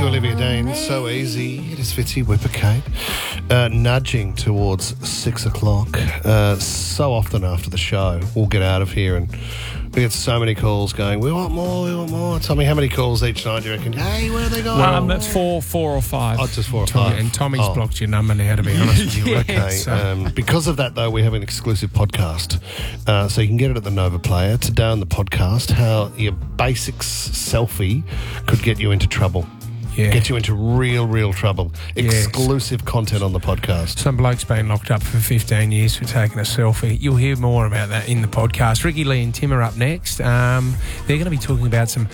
you, Olivia Dean. So easy. It is Fitzy, Whipper Kate. Nudging towards 6 o'clock. So often after the show, we'll get out of here and we get so many calls going, we want more. Tell me how many calls each night do you reckon? Hey, where are they going? That's four or five. Oh, just 4 or 5. And Tommy's blocked your number now, to be honest with you. Okay. Because of that, though, we have an exclusive podcast. So you can get it at the Nova Player. Today on the podcast, how your basics selfie could get you into trouble. Yeah. Get you into real trouble. Exclusive content on the podcast. Some bloke's been locked up for 15 years for taking a selfie. You'll hear more about that in the podcast. Ricky Lee and Tim are up next. They're going to be talking about some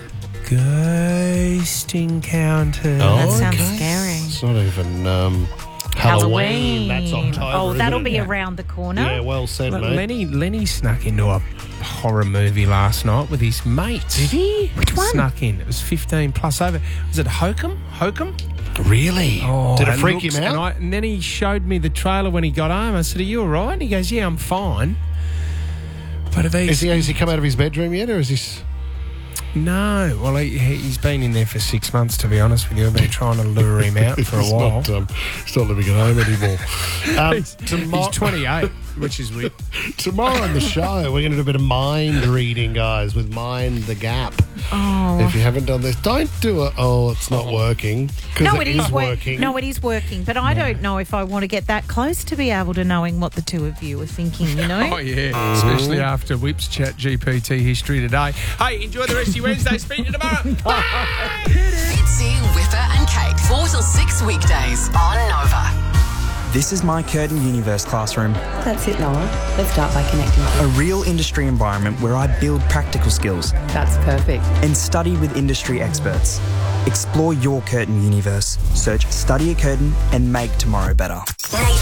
ghost encounters. Oh, that sounds scary. It's not even Halloween. That's October. That'll be around the corner. Yeah, well said, mate. Lenny snuck into a horror movie last night with his mates. Did he? Which one? Snuck in. It was 15 plus over. Was it Hokum? Really? Oh, did it freak him out? And then he showed me the trailer when he got home. I said, "Are you all right?" And he goes, "Yeah, I'm fine." But has he come out of his bedroom yet, or is he? No. Well, he's been in there for 6 months, to be honest with you. I've been trying to lure him out for a while. He's not living at home anymore. He's 28, which is weird. Tomorrow on the show, we're going to do a bit of mind reading, guys, with Mind the Gap. Oh. If you haven't done this, don't do it. Oh, it's not working. No, it is working. No, it is working. But I don't know if I want to get that close to be able to knowing what the two of you are thinking, you know? Oh, yeah. Especially after Whip's Chat GPT history today. Hey, enjoy the rest of your Wednesday. Speak to you tomorrow. Bye. Fitzy, Whipper and Kate. 4 till 6 weekdays on Nova. This is my Curtin Universe classroom. That's it, Noah. Let's start by connecting. A real industry environment where I build practical skills. That's perfect. And study with industry experts. Explore your Curtin Universe. Search Study at Curtin and make tomorrow better.